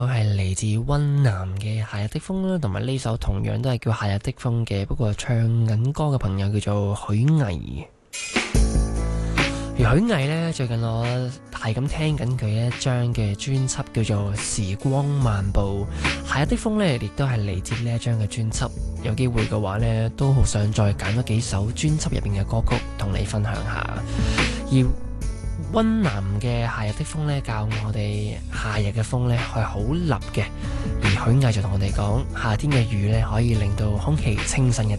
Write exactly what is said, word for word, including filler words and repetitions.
我係嚟自溫南嘅夏日的風啦，同埋呢首同樣都係叫夏日的風嘅，不過唱緊歌嘅朋友叫做許巍。而許巍呢，最近我係咁聽緊佢一張嘅專輯叫做《時光漫步》，夏日的風呢，亦都係嚟自呢一張嘅專輯。有機會嘅話呢，都好想再揀多幾首專輯入邊嘅歌曲同你分享下。而溫南嘅夏日的風呢，教我哋夏日嘅風呢係好立嘅，而許巍就同我哋講，夏天嘅雨呢可以令到空氣清新一啲。